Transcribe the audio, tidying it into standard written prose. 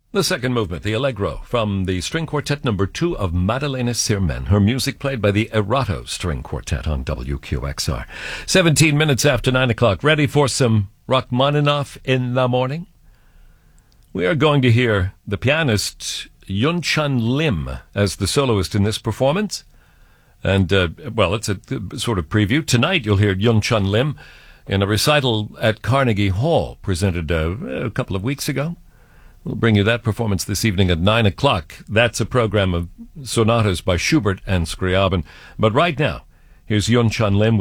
The second movement, the Allegro, from the string quartet number 2 of Madalena Sirmen. Her music played by the Erato String Quartet on WQXR. 17 minutes after 9 o'clock. Ready for some Rachmaninoff in the morning? We are going to hear the pianist Yunchun Lim as the soloist in this performance. And, it's a sort of preview. Tonight you'll hear Yunchun Lim in a recital at Carnegie Hall, presented a couple of weeks ago. We'll bring you that performance this evening at 9 o'clock. That's a program of sonatas by Schubert and Scriabin. But right now, here's Yunchun Lim